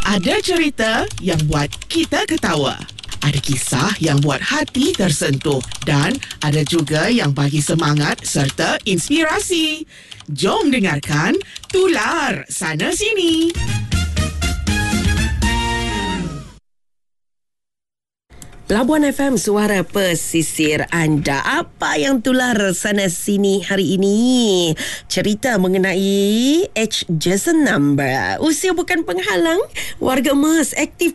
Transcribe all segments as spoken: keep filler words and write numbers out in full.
Ada cerita yang buat kita ketawa. Ada kisah yang buat hati tersentuh. Dan ada juga yang bagi semangat serta inspirasi. Jom dengarkan Tular Sana Sini. Labuan F M, suara pesisir anda. Apa yang tular sana sini hari ini? Cerita mengenai age doesn't number. Usia bukan penghalang. Warga emas aktif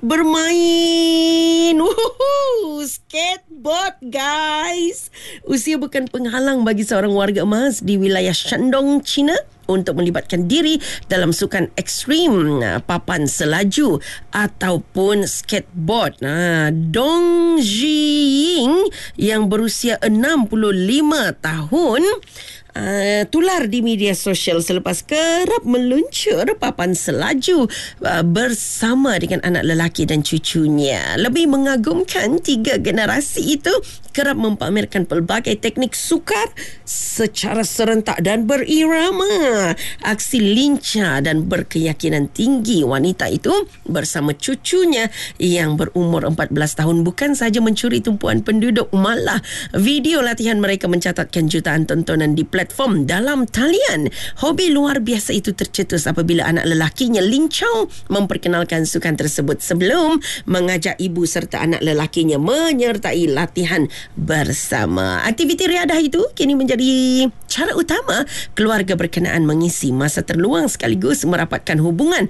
bermain. Woohoo! Skateboard, guys. Usia bukan penghalang bagi seorang warga emas di wilayah Shandong, China, untuk melibatkan diri dalam sukan ekstrim, papan selaju ataupun skateboard. Nah, Dong Jiying yang berusia enam puluh lima tahun Uh, tular di media sosial selepas kerap meluncur papan selaju uh, bersama dengan anak lelaki dan cucunya. Lebih mengagumkan, tiga generasi itu kerap mempamerkan pelbagai teknik sukar secara serentak dan berirama. Aksi lincah dan berkeyakinan tinggi wanita itu bersama cucunya yang berumur empat belas tahun bukan sahaja mencuri tumpuan penduduk, malah video latihan mereka mencatatkan jutaan tontonan di platform platform dalam talian. Hobi luar biasa itu tercetus apabila anak lelakinya lincah memperkenalkan sukan tersebut sebelum mengajak ibu serta anak lelakinya menyertai latihan bersama. Aktiviti riadah itu kini menjadi cara utama keluarga berkenaan mengisi masa terluang sekaligus merapatkan hubungan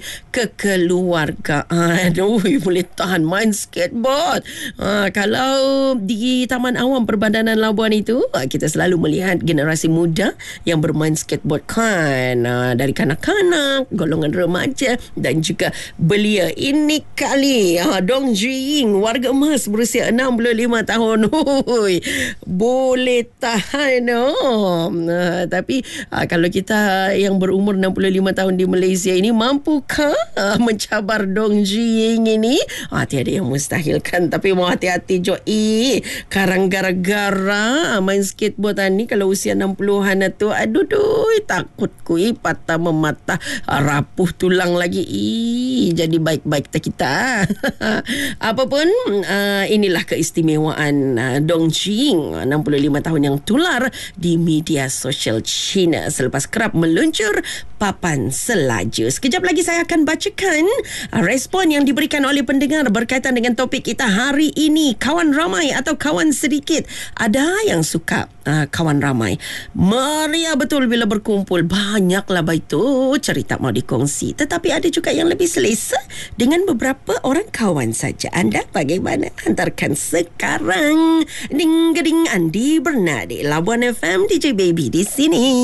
kekeluargaan. Oh, boleh tahan main skateboard. Ha, kalau di Taman Awam Perbadanan Labuan itu, kita selalu melihat generasi muda yang bermain skateboard kan, uh, dari kanak-kanak, golongan remaja dan juga belia. Ini kali uh, Dong Jiying, warga emas berusia enam puluh lima tahun, hui, boleh tahan. Oh. Uh, tapi uh, kalau kita yang berumur enam puluh lima tahun di Malaysia ini, mampukah uh, mencabar Dong Jiying ini? Uh, tiada yang mustahil kan. Tapi mau hati-hati Jo. Eh, karang gara-gara main skateboard ni kalau usia enam puluhan tu, aduh duh, takut ku eh, patah mematah, rapuh tulang lagi. Ih, jadi baik-baik tak kita. Apapun, uh, inilah keistimewaan uh, Dong Jiying, enam puluh lima tahun yang tular di media sosial China selepas kerap meluncur papan selaju. Sekejap lagi saya akan bacakan uh, respon yang diberikan oleh pendengar berkaitan dengan topik kita hari ini. Kawan ramai atau kawan sedikit? Ada yang suka uh, kawan ramai. Meriah betul bila berkumpul. Banyaklah itu cerita mau dikongsi. Tetapi ada juga yang lebih selesa dengan beberapa orang kawan saja. Anda bagaimana? Hantarkan sekarang. Ding-geding Andi Bernadi, Labuan F M, D J Baby di sini.